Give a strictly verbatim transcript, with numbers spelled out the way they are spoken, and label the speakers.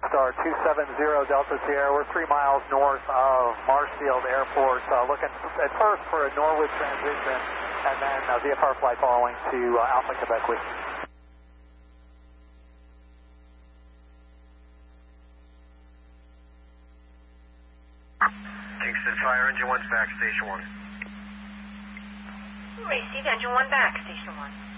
Speaker 1: Star two seven zero Delta Sierra. We're three miles north of Marshfield Airport, uh, looking at first for a Norwood transition, and then a V F R flight following to uh, Alpha Quebec Whiskey.
Speaker 2: Kingston Fire, Engine one's back, Station one.
Speaker 3: Received, Engine one back, Station one.